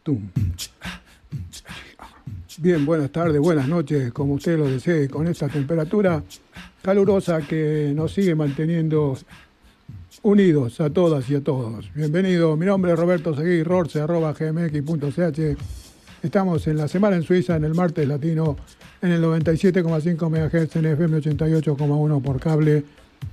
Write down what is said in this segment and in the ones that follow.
Tum. Bien, buenas tardes, buenas noches, como usted lo desee, con esta temperatura calurosa que nos sigue manteniendo unidos a todas y a todos. Bienvenido, mi nombre es Roberto Seguí, rorce@gmx.ch. Estamos en la Semana en Suiza, en el Martes Latino, en el 97,5 MHz, en FM 88,1 por cable,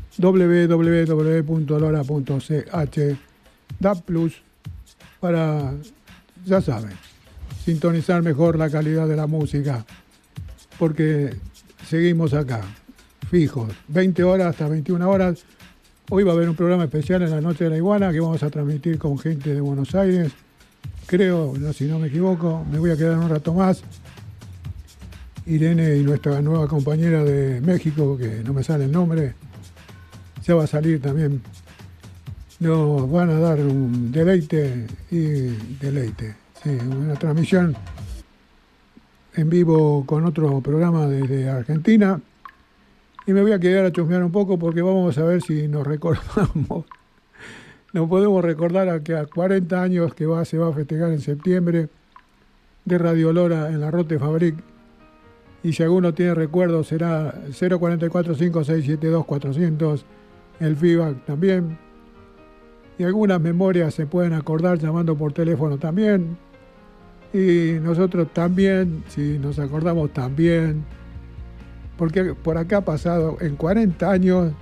www.lora.ch, DAB+, para, ya saben, sintonizar mejor la calidad de la música, porque seguimos acá, fijos, 20 horas hasta 21 horas. Hoy va a haber un programa especial en la Noche de la Iguana que vamos a transmitir con gente de Buenos Aires. Creo, si no me equivoco, me voy a quedar un rato más. Irene y nuestra nueva compañera de México, que no me sale el nombre, ya va a salir también. Nos van a dar un deleite y deleite. Sí, una transmisión en vivo con otro programa desde Argentina. Y me voy a quedar a chusmear un poco porque vamos a ver si nos recordamos. Nos podemos recordar a 40 años que se va a festejar en septiembre de Radio Lora en la Rote Fabric. Y si alguno tiene recuerdos será 044-5672-400, el feedback también. Y algunas memorias se pueden acordar llamando por teléfono también. Y nosotros también, si nos acordamos también. Porque por acá ha pasado, en 40 años,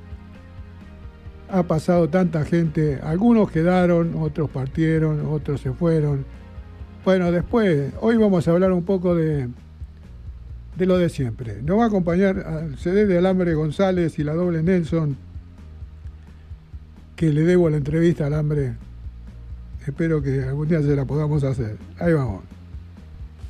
ha pasado tanta gente. Algunos quedaron, otros partieron, otros se fueron. Bueno, después, hoy vamos a hablar un poco de lo de siempre. Nos va a acompañar al CD de Alambre González y la Doble Nelson, que le debo la entrevista a Alambre. Espero que algún día se la podamos hacer. Ahí vamos.